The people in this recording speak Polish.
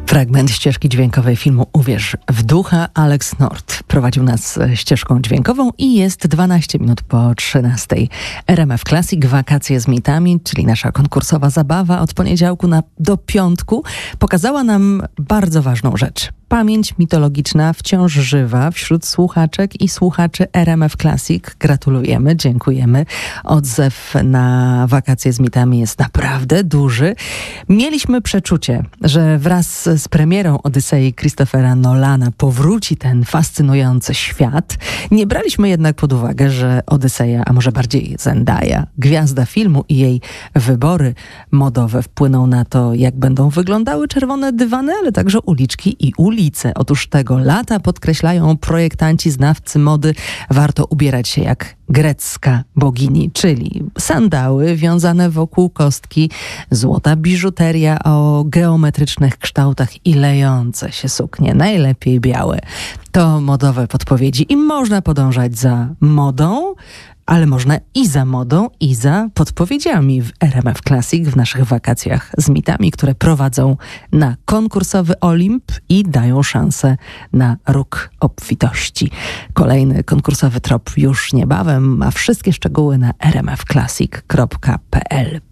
Fragment ścieżki dźwiękowej filmu Uwierz w ducha. Alex Nord prowadził nas ścieżką dźwiękową i jest 12 minut po 13. RMF Classic, wakacje z mitami, czyli nasza konkursowa zabawa od poniedziałku do piątku, pokazała nam bardzo ważną rzecz. Pamięć mitologiczna wciąż żywa wśród słuchaczek i słuchaczy RMF Classic. Gratulujemy, dziękujemy. Odzew na wakacje z mitami jest naprawdę duży. Mieliśmy przeczucie, że wraz z premierą Odysei Christophera Nolana powróci ten fascynujący świat. Nie braliśmy jednak pod uwagę, że Odyseja, a może bardziej Zendaya, gwiazda filmu i jej wybory modowe wpłyną na to, jak będą wyglądały czerwone dywany, ale także uliczki i ulice. Otóż tego lata, podkreślają projektanci, znawcy mody, warto ubierać się jak grecka bogini, czyli sandały wiązane wokół kostki, złota biżuteria o geometrycznych kształtach i lejące się suknie, najlepiej białe. To modowe podpowiedzi i można podążać za modą, ale można i za modą, i za podpowiedziami w RMF Classic w naszych wakacjach z mitami, które prowadzą na konkursowy Olimp i dają szansę na róg obfitości. Kolejny konkursowy trop już niebawem, a wszystkie szczegóły na rmfclassic.pl.